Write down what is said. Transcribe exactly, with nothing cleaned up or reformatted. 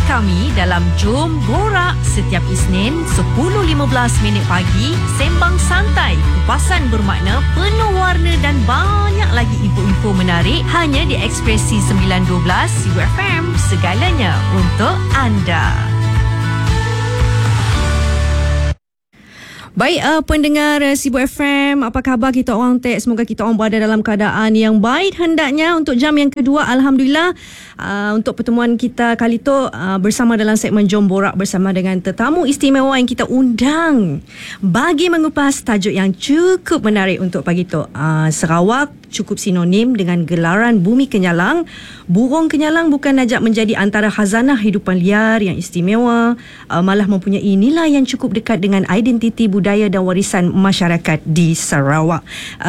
kami dalam Jom Borak setiap Isnin sepuluh lima belas minit pagi. Sembang santai, kupasan bermakna, penuh warna dan banyak lagi info-info menarik hanya di Ekspresi sembilan dua belas Sibu F M. Segalanya untuk anda. Baik, uh, pendengar uh, Sibu F M, apa khabar kita orang tek? Semoga kita orang berada dalam keadaan yang baik hendaknya. Untuk jam yang kedua, Alhamdulillah, uh, untuk pertemuan kita kali tu uh, bersama dalam segmen Jom Borak bersama dengan tetamu istimewa yang kita undang bagi mengupas tajuk yang cukup menarik untuk pagi tu. Uh, Sarawak cukup sinonim dengan gelaran Bumi Kenyalang. Burung kenyalang bukan najak menjadi antara khazanah hidupan liar yang istimewa, uh, malah mempunyai nilai yang cukup dekat dengan identiti budaya dan warisan masyarakat di Sarawak. Uh,